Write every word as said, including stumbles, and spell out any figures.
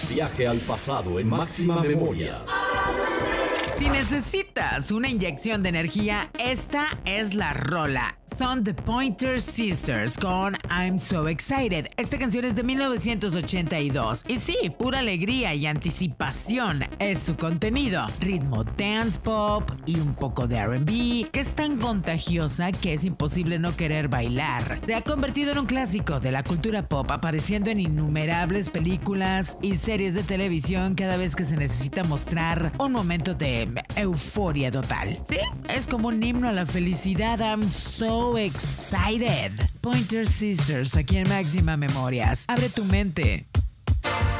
Viaje al pasado en Máxima Memoria. Si necesitas una inyección de energía, esta es la rola. Son The Pointer Sisters con I'm So Excited. Esta canción es de mil novecientos ochenta y dos. Y sí, pura alegría y anticipación es su contenido. Ritmo dance pop y un poco de R and B, que es tan contagiosa que es imposible no querer bailar. Se ha convertido en un clásico de la cultura pop, apareciendo en innumerables películas y series de televisión cada vez que se necesita mostrar un momento de euforia total. Sí, es como un himno a la felicidad. I'm so excited. Pointer Sisters, aquí en Máxima Memorias. Abre tu mente.